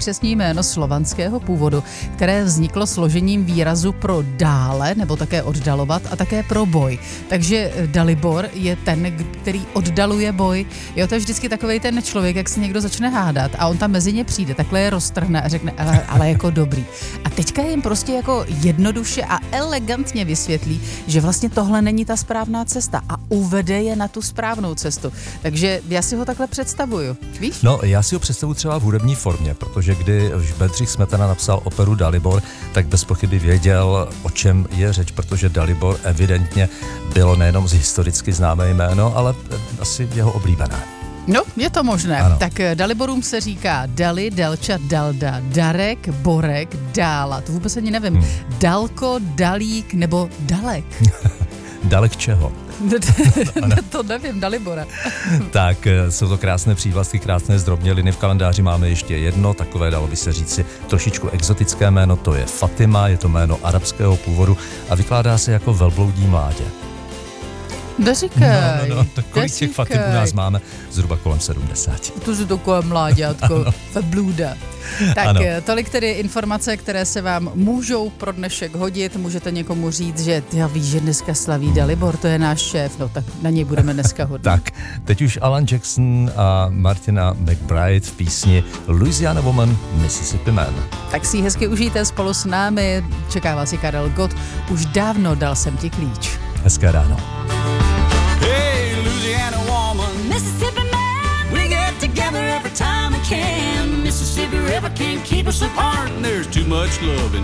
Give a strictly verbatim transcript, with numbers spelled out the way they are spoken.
křestní jméno slovanského původu, které vzniklo složením výrazu pro dále, nebo také oddalovat, a také pro boj. Takže Dalibor je ten, který oddaluje boj. Jo, to je vždycky takovej ten člověk, jak se někdo začne hádat a on tam mezi ně přijde, takhle je roztrhne a řekne, ale, ale jako dobrý. A teďka jim prostě jako jednoduše a elegantně vysvětlí, že vlastně tohle není ta správná cesta a uvede je na tu správnou cestu. Takže já si ho takhle představuju, víš? No, já si ho představuji třeba v hudební formě, protože kdy Bedřich Smetana napsal operu Dalibor, tak bez pochyby věděl, o čem je řeč, protože Dalibor evidentně bylo nejenom z historicky známé jméno, ale asi jeho oblíbené. No, je to možné. Ano. Tak Daliborům se říká Dali, Delča, Dalda, Darek, Borek, Dála. To vůbec ani nevím. Hmm. Dalko, Dalík nebo Dalek. Dalek čeho? To nevím, Dalibora. Tak, jsou to krásné přívlastky, krásné zdrobněliny. V kalendáři máme ještě jedno, takové, dalo by se říci, trošičku exotické jméno, to je Fatima, je to jméno arabského původu a vykládá se jako velbloudí mládě. Neříkej. No, no, no, kolik těch Fatim u nás máme? Zhruba kolem sedmdesát. To je takové mláďátko, blůda. Tak ano. Tolik tedy informace, které se vám můžou pro dnešek hodit. Můžete někomu říct, že já víš, že dneska slaví Dalibor, to je náš šéf, no tak na něj budeme dneska hodit. Tak, teď už Alan Jackson a Martina McBride v písni Louisiana Woman, Mississippi Man. Tak si ji hezky užijte spolu s námi, čeká vás i Karel Gott, už dávno dal jsem ti klíč. Hezké ráno. Hey, Louisiana woman, Mississippi man, we get together every time we can. Mississippi River can't keep us apart, and there's too much love in